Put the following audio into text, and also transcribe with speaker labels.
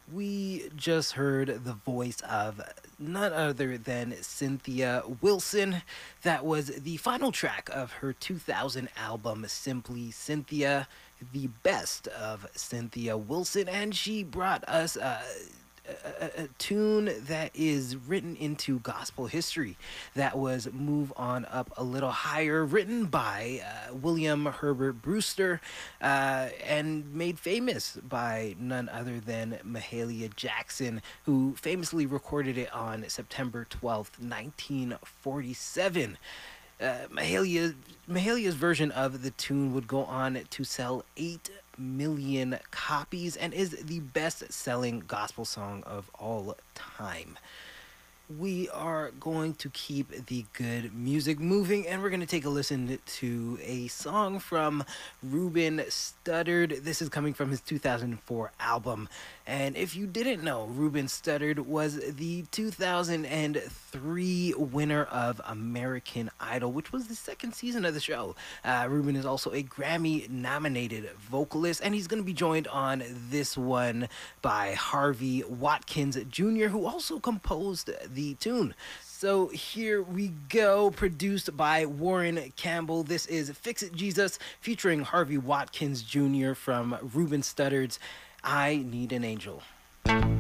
Speaker 1: We just heard the voice of none other than Cynthia Wilson. That was the final track of her 2000 album, Simply Cynthia, the best of Cynthia Wilson. And she brought us a tune that is written into gospel history. That was Move On Up a Little Higher, written by William Herbert Brewster and made famous by none other than Mahalia Jackson, who famously recorded it on September 12th, 1947. Mahalia's version of the tune would go on to sell 8 million copies and is the best selling gospel song of all time. We are going to keep the good music moving, and we're going to take a listen to a song from Ruben Studdard. This is coming from his 2004 album. And if you didn't know, Ruben Studdard was the 2003 winner of American Idol, which was the second season of the show. Ruben is also a Grammy nominated vocalist, and he's going to be joined on this one by Harvey Watkins Jr., who also composed the tune. So here we go, produced by Warren Campbell. This is Fix It Jesus featuring Harvey Watkins Jr. from Ruben Studdard's I Need an Angel.